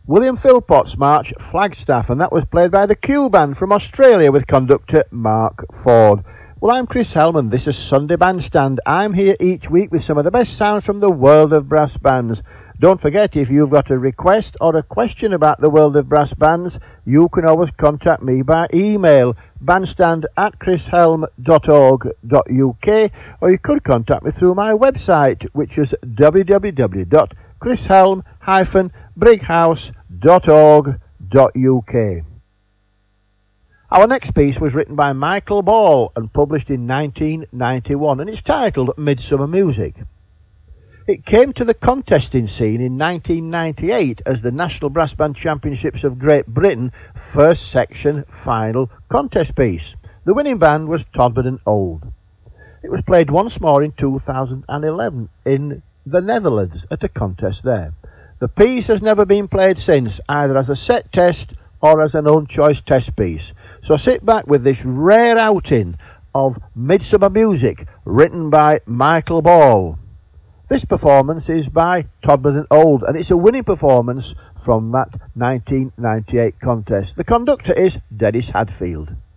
William Philpott's March Flagstaff, and that was played by the Q Band from Australia with conductor Mark Ford. Well, I'm Chris Hellman. This is Sunday Bandstand. I'm here each week with some of the best sounds from the world of brass bands. Don't forget, if you've got a request or a question about the world of brass bands, you can always contact me by email, bandstand@chrishelm.org.uk, or you could contact me through my website, which is www.chrishelm-brighouse.org.uk. Our next piece was written by Michael Ball and published in 1991, and it's titled Midsummer Music. It came to the contesting scene in 1998 as the National Brass Band Championships of Great Britain first section final contest piece. The winning band was Todman and Old. It was played once more in 2011 in the Netherlands at a contest there. The piece has never been played since, either as a set test or as an own choice test piece. So sit back with this rare outing of Midsummer Music written by Michael Ball. This performance is by Todman and Old, and it's a winning performance from that 1998 contest. The conductor is Dennis Hadfield.